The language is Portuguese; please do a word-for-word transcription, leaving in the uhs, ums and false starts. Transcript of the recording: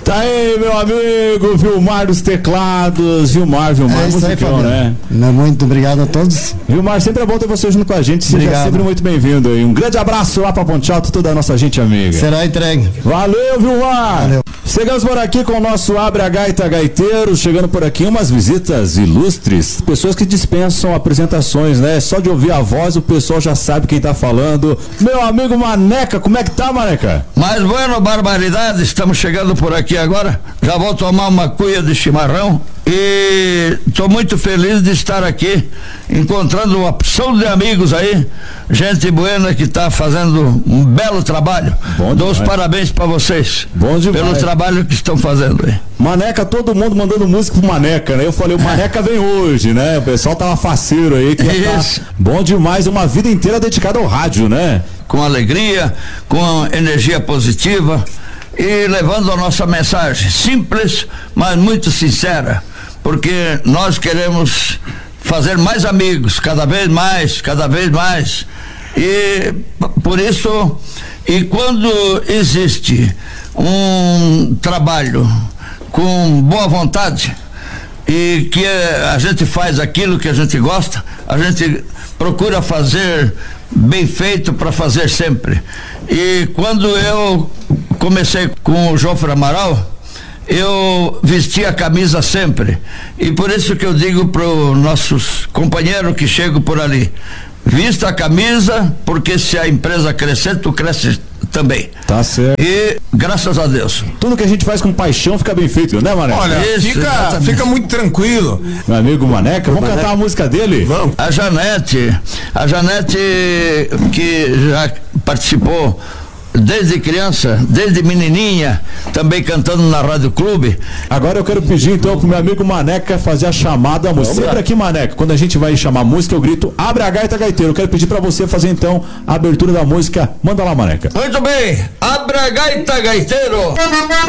Tá aí, meu amigo, Vilmar dos teclados. Vilmar, Vilmar, é isso aí, musicão, né? Muito obrigado a todos. Vilmar, sempre é bom ter você junto com a gente. Seja obrigado. Sempre muito bem-vindo aí. Um grande abraço lá pra Ponte Alto, toda a nossa gente amiga. Será entregue. Valeu, Vilmar. Valeu. Chegamos por aqui com o nosso Abre a Gaita Gaiteiro, chegando por aqui umas visitas ilustres, pessoas que dispensam apresentações, né? Só de ouvir a voz o pessoal já sabe quem tá falando. Meu amigo Maneca, como é que tá, Maneca? Mas bueno, barbaridade, estamos chegando por aqui agora, já vou tomar uma cuia de chimarrão e estou muito feliz de estar aqui, encontrando uma opção de amigos aí, gente buena que está fazendo um belo trabalho. Bom Dou demais. Os parabéns para vocês. Bom demais. Pelo trabalho que estão fazendo aí. Maneca, todo mundo mandando música pro Maneca, né? Eu falei, o Maneca vem hoje, né? O pessoal tava faceiro aí. Que Isso. Tá bom demais, uma vida inteira dedicada ao rádio, né? Com alegria, com energia positiva e levando a nossa mensagem simples, mas muito sincera, porque nós queremos fazer mais amigos, cada vez mais, cada vez mais, e por isso, e quando existe um trabalho com boa vontade e que a gente faz aquilo que a gente gosta, a gente procura fazer bem feito para fazer sempre. E quando eu comecei com o Jofre Amaral, eu vesti a camisa sempre, e por isso que eu digo para os nossos companheiros que chegam por ali: vista a camisa, porque se a empresa crescer, tu cresce também. Tá certo. E graças a Deus. Tudo que a gente faz com paixão fica bem feito, né, Maneca? Olha, Isso, fica, fica muito tranquilo. Meu amigo Maneca, vamos Maneca. cantar a música dele? Vamos. A Janete, a Janete que já participou desde criança, desde menininha, também cantando na Rádio Clube. Agora eu quero pedir então pro meu amigo Maneca fazer a chamada da música. Sempre aqui, Maneca, quando a gente vai chamar música, eu grito: abre a gaita, gaiteiro. Eu quero pedir pra você fazer então a abertura da música. Manda lá, Maneca. Muito bem, abre a gaita, gaiteiro.